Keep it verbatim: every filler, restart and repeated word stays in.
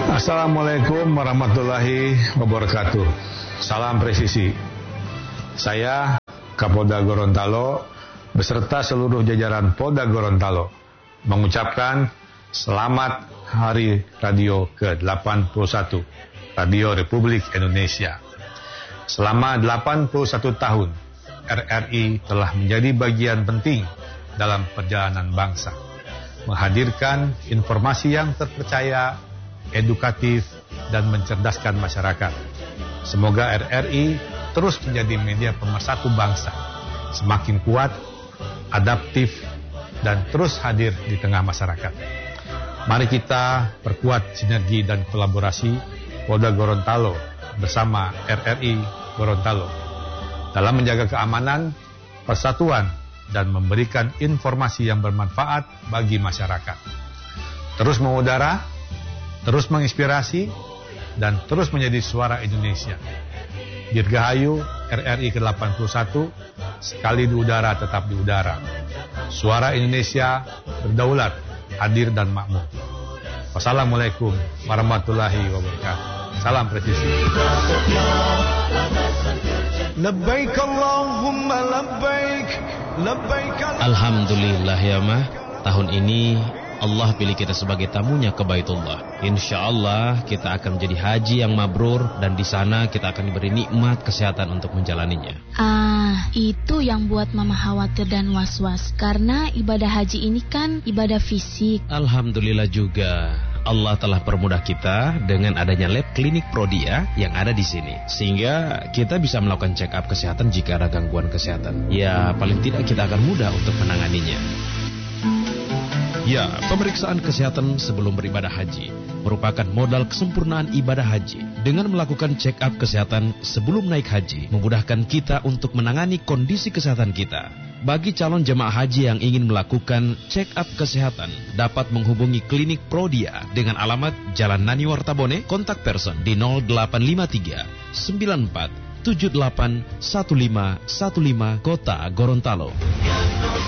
Assalamualaikum warahmatullahi wabarakatuh. Salam presisi. Saya Kapolda Gorontalo beserta seluruh jajaran Polda Gorontalo mengucapkan selamat Hari Radio ke delapan puluh satu Radio Republik Indonesia. Selama delapan puluh satu tahun, R R I telah menjadi bagian penting dalam perjalanan bangsa, menghadirkan informasi yang terpercaya, edukatif, dan mencerdaskan masyarakat. Semoga R R I terus menjadi media pemersatu bangsa, semakin kuat, adaptif, dan terus hadir di tengah masyarakat. Mari kita perkuat sinergi dan kolaborasi Polda Gorontalo bersama R R I Gorontalo dalam menjaga keamanan, persatuan, dan memberikan informasi yang bermanfaat bagi masyarakat. Terus mengudara, terus menginspirasi, dan terus menjadi suara Indonesia. Dirgahayu R R I ke delapan puluh satu, sekali di udara tetap di udara. Suara Indonesia berdaulat, hadir dan makmur. Wassalamualaikum warahmatullahi wabarakatuh. Salam presisi. Labbaik Allahumma labbaik, labbaik. Alhamdulillah ya mah, tahun ini Allah pilih kita sebagai tamunya ke Baitullah. Insya Allah kita akan menjadi haji yang mabrur, dan di sana kita akan diberi nikmat kesehatan untuk menjalaninya. Ah, itu yang buat mama khawatir dan was-was, karena ibadah haji ini kan ibadah fisik. Alhamdulillah juga Allah telah permudah kita dengan adanya lab klinik Prodia yang ada di sini, sehingga kita bisa melakukan check up kesehatan jika ada gangguan kesehatan. Ya, paling tidak kita akan mudah untuk menanganinya. Ya, pemeriksaan kesehatan sebelum beribadah haji merupakan modal kesempurnaan ibadah haji. Dengan melakukan check up kesehatan sebelum naik haji, memudahkan kita untuk menangani kondisi kesehatan kita. Bagi calon jemaah haji yang ingin melakukan check up kesehatan, dapat menghubungi klinik Prodia dengan alamat Jalan Nani Wartabone, kontak person di nol delapan lima tiga sembilan empat tujuh delapan satu lima satu lima, Kota Gorontalo.